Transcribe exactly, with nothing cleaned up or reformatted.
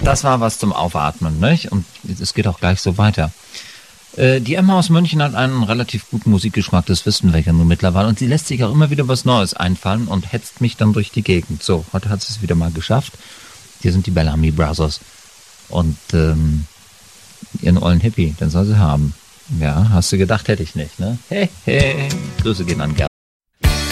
Das war was zum Aufatmen, nicht? Und es geht auch gleich so weiter. Äh, die Emma aus München hat einen relativ guten Musikgeschmack, das wissen wir ja nun mittlerweile. Und sie lässt sich auch immer wieder was Neues einfallen und hetzt mich dann durch die Gegend. So, heute hat sie es wieder mal geschafft. Hier sind die Bellamy Brothers. Und ähm, ihren ollen Hippie, den soll sie haben. Ja, hast du gedacht, hätte ich nicht, ne? Hey, hey. Grüße gehen an Gerd.